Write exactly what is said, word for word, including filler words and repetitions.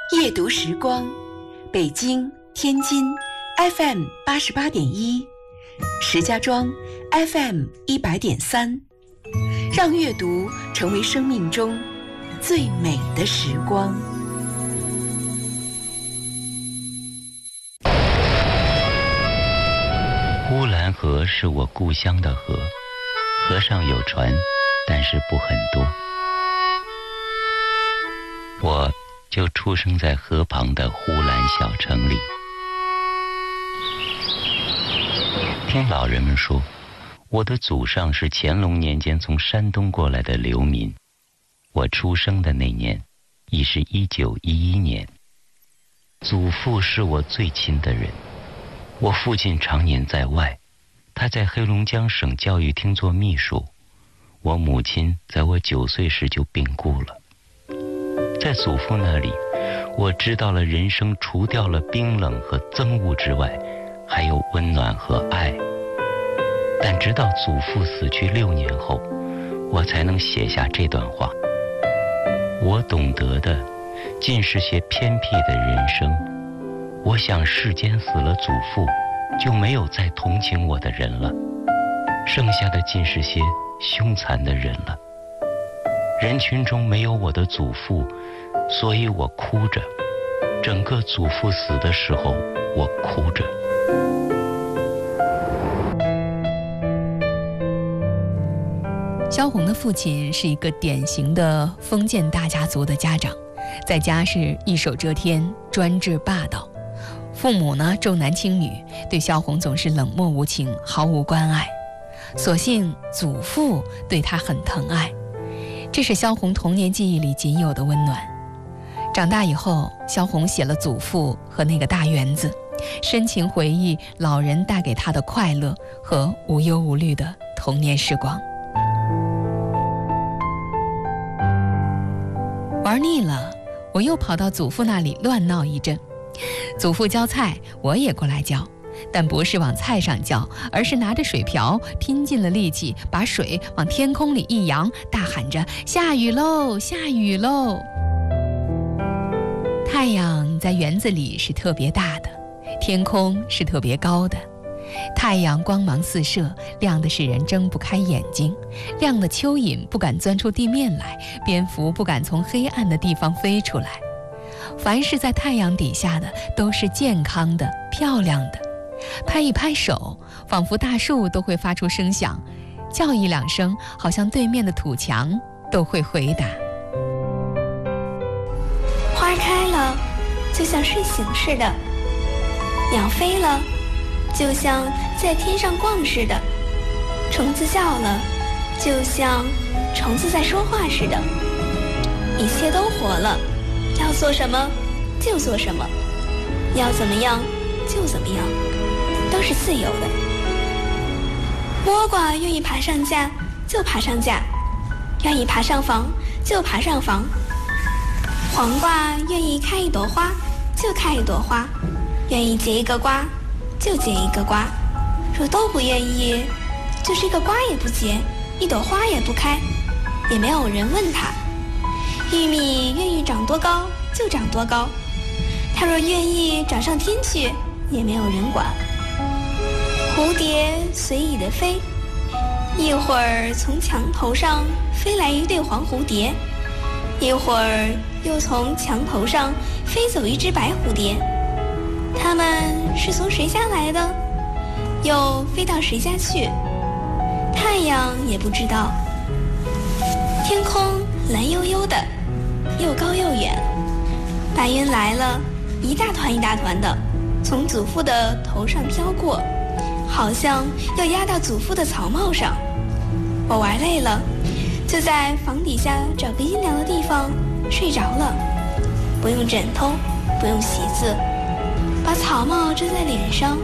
夜读时光，北京、天津 F M 八十八点一，石家庄 F M 一百点三，让阅读成为生命中最美的时光。 乌兰河是我故乡的河，河上有船，但是不很多。我就出生在河旁的呼兰小城里。听老人们说，我的祖上是乾隆年间从山东过来的流民。我出生的那年，已是一九一一年。祖父是我最亲的人。我父亲常年在外，他在黑龙江省教育厅做秘书。我母亲在我九岁时就病故了。在祖父那里，我知道了人生除掉了冰冷和憎恶之外，还有温暖和爱。但直到祖父死去六年后，我才能写下这段话。我懂得的尽是些偏僻的人生。我想世间死了祖父，就没有再同情我的人了，剩下的尽是些凶残的人了。人群中没有我的祖父，所以我哭着。整个祖父死的时候，我哭着。 萧红的父亲是一个典型的封建大家族的家长，在家是一手遮天，专制霸道。父母呢重男轻女，对萧红总是冷漠无情，毫无关爱。所幸祖父对他很疼爱，这是萧红童年记忆里仅有的温暖。长大以后，萧红写了祖父和那个大园子，深情回忆老人带给他的快乐和无忧无虑的童年时光。玩腻了，我又跑到祖父那里乱闹一阵。祖父浇菜，我也过来浇，但不是往菜上浇，而是拿着水瓢，拼尽了力气，把水往天空里一扬，大喊着下雨喽，下雨喽。太阳在园子里是特别大的，天空是特别高的。太阳光芒四射，亮的使人睁不开眼睛，亮的蚯蚓不敢钻出地面来，蝙蝠不敢从黑暗的地方飞出来。凡是在太阳底下的都是健康的、漂亮的。拍一拍手，仿佛大树都会发出声响；叫一两声，好像对面的土墙都会回答。 花开了，就像睡醒似的；鸟飞了，就像在天上逛似的；虫子叫了，就像虫子在说话似的。一切都活了，要做什么就做什么，要怎么样就怎么样，都是自由的。倭瓜愿意爬上架就爬上架，愿意爬上房就爬上房。黄瓜愿意开一朵花就开一朵花，愿意结一个瓜就结一个瓜。若都不愿意，就是一个瓜也不结，一朵花也不开，也没有人问他。玉米愿意长多高就长多高，它若愿意长上天去，也没有人管。蝴蝶随意的飞，一会儿从墙头上飞来一对黄蝴蝶，一会儿又从墙头上飞走一只白蝴蝶。它们是从谁家来的，又飞到谁家去，太阳也不知道。天空蓝悠悠的，又高又远，白云来了，一大团一大团的，从祖父的头上飘过，好像要压到祖父的草帽上。我玩累了，就在房底下找个阴凉的地方睡着了，不用枕头，不用席子，把草帽遮在脸上，